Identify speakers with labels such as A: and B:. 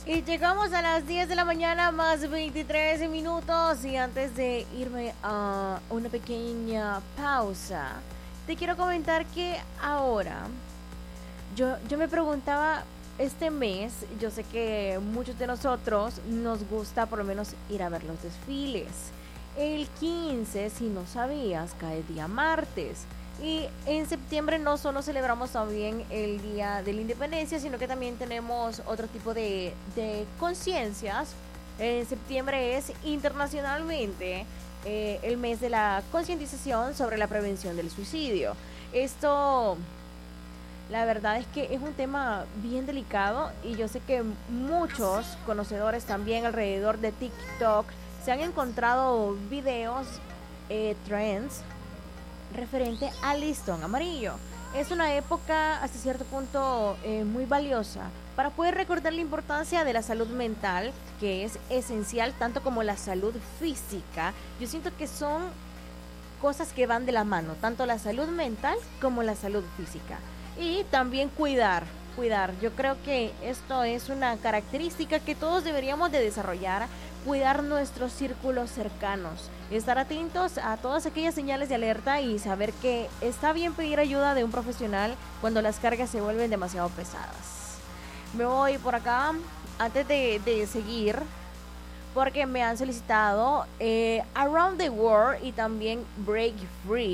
A: Y llegamos a las 10 de la mañana más 23 minutos y antes de irme a una pequeña pausa, te quiero comentar que ahora yo me preguntaba este mes, yo sé que muchos de nosotros nos gusta por lo menos ir a ver los desfiles. El 15, si no sabías, cae día martes. Y en septiembre no solo celebramos también el Día de la Independencia, sino que también tenemos otro tipo de conciencias. En septiembre es internacionalmente el mes de la concientización sobre la prevención del suicidio. Esto, la verdad es que es un tema bien delicado y yo sé que muchos conocedores también alrededor de TikTok se han encontrado videos, trends referente al listón amarillo. Es una época hasta cierto punto muy valiosa para poder recordar la importancia de la salud mental, que es esencial tanto como la salud física. Yo siento que son cosas que van de la mano, tanto la salud mental como la salud física. Y también cuidar. Yo creo que esto es una característica que todos deberíamos de desarrollar, cuidar nuestros círculos cercanos, estar atentos a todas aquellas señales de alerta y saber que está bien pedir ayuda de un profesional cuando las cargas se vuelven demasiado pesadas. Me voy por acá antes de seguir porque me han solicitado Around the World y también Break Free.